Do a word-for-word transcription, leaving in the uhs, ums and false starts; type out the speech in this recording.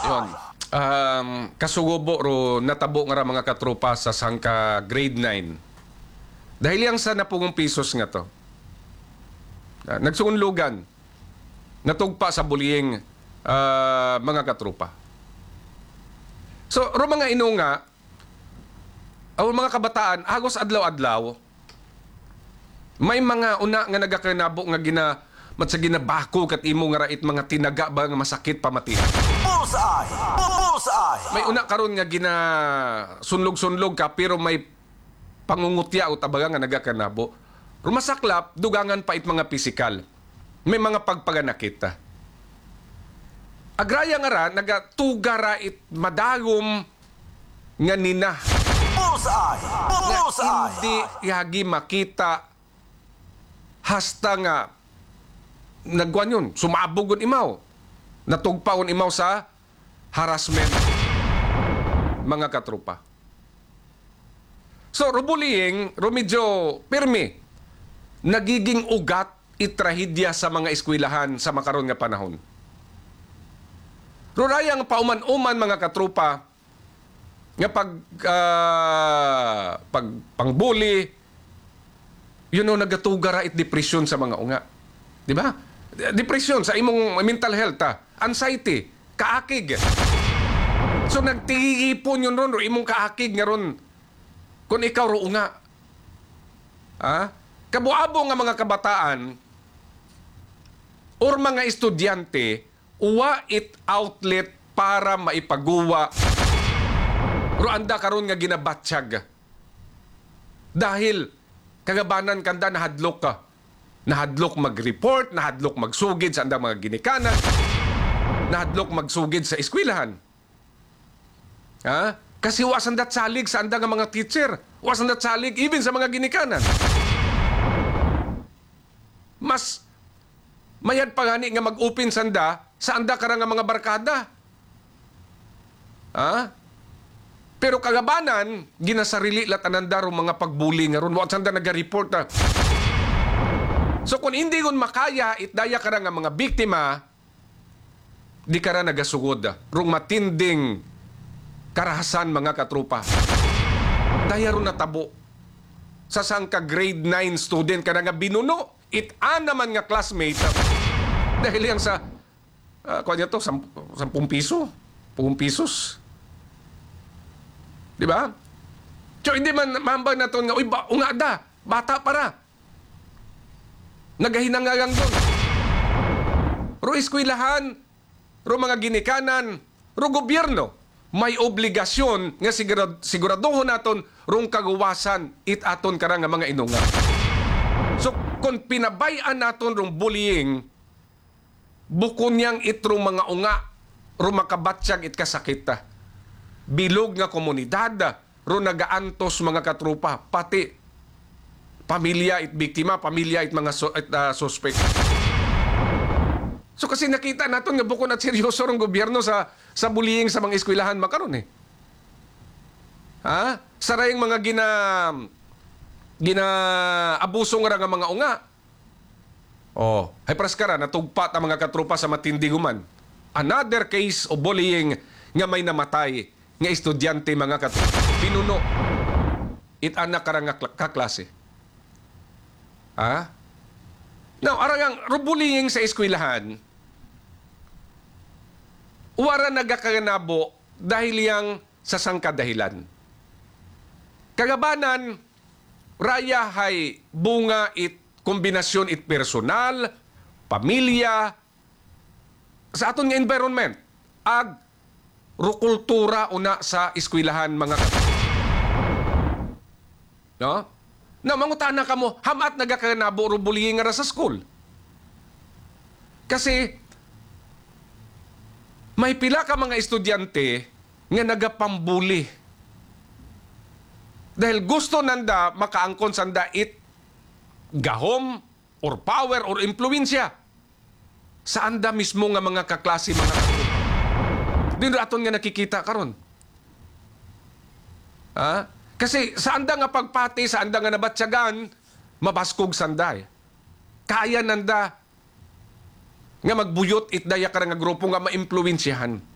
Yun. Um, kasugobo ro natabo nga ra mga katropa sa sangka grade nine. Dahil yang sa napungong pisos nga to. Uh, nagsuunlugan. Natugpa sa bullying uh, mga katropa. So, ro mga inunga, o mga kabataan, agos adlaw-adlaw, may mga una nga nagakanabo nga gina matsa ginabako kat imo nga rait mga tinaga ba nga masakit pamatihan. Bullseye! Bullseye! May una karon nga gina sunlog-sunlog ka pero may pangungutya o tabaga nga nagakanabo. Rumasaklap, dugangan pa it mga pisikal. May mga pagpaganakita. Agraya nga ra, nagatugara it madagom nga nina. Bullseye! Nga Bullseye! hindi yagi makita hasta nga nagwan yun, sumabugon imaw. Natugpaon imaw sa harassment mga katropa. So, rubuliying, rumedyo pirmi, nagiging ugat itrahidya sa mga eskwelahan sa makaron nga panahon. Rurayang pauman-uman mga katropa, nga pag, uh, pag pangbuli, yun o nagatugara it depression sa mga unga. Di ba? Depression sa imong mental health, ha? Anxiety, kaakig. So nagtigipon yun ron, imong kaakig nga ron, kung ikaw ro unga. Ha? Kabuabo nga mga kabataan, or mga estudyante, uwa it outlet para maipaguwa ro anda karon nga ginabatsyag. Dahil kagabanan kanda nahadlok ka. Nahadlok mag-report, nahadlok magsugid sa andang mga ginikanan, nahadlok magsugid sa eskwelahan. Ha? Kasi wasan dat salig sa andang mga teacher, wasan dat salig even sa mga ginikanan. Mas mayad pa gani nga mag-open sanda sa anda karang nga mga barkada. Ha? Pero kagabanan, ginasarili lat ananda ro mga pagbuli nga ron. Wasan sanda nag-report na. So kung hindi gun makaya, itdaya ka nga mga biktima, di ka ra nagasugod. Rung matinding karahasan mga katropa. Daya ron natabo. Sa sangka grade nine student ka nga binuno, it-an naman nga classmate. Dahil yan sa, uh, kung niya to, sampung piso, pung pisos. Di ba? So hindi man mambag na to nga, uy, ba, unga da, bata para. Nagahinangagang doon. Ro eskwelahan, ro mga ginikanan, ro gobyerno, may obligasyon nga sigurad, siguraduhon naton rong kagawasan it aton karang nga mga inunga. So kung pinabayan naton rong bullying, bukon niyang itrong mga unga, ro makabatsyag it kasakita. Bilog nga komunidad, ro nagaantos mga katropa, pati pamilya it biktima, pamilya it mga so, it, uh, suspect. So kasi nakita natin nga bukod at seryoso ng gobyerno sa sa bullying sa mga eskwelahan makaron eh. Ha? Sarayang mga gina gina abuso nga nga mga unga. Oh, hay praskara natugpa ta mga katropa sa matindiguman. Another case of bullying nga may namatay nga estudyante mga katropa. Pinuno it anak karang kaklase. Ha? Now, arangang rubuliying sa eskwelahan, wara nagakaganabo dahil yang sa sangkadahilan. Kagabanan, raya hay bunga it kombinasyon it personal, pamilya, sa aton nga environment, ag rukultura una sa eskwelahan mga kapatid. No? Na mangutana ka mo, hamat nagakanabo ro bullying nga sa school. Kasi may pila ka mga estudyante nga nagapambuli. Dahil gusto nanda makaangkon sanda it gahom or power or impluensya sa anda mismo nga mga kaklase mga katropa. Dino aton nga nakikita karon. Ha? Kasi sa anda nga pagpati, sa anda nga nabatsyagan, mabaskog sanday. Kaya nanda nga magbuyot itdaya ka nga grupo nga maimpluwensyahan.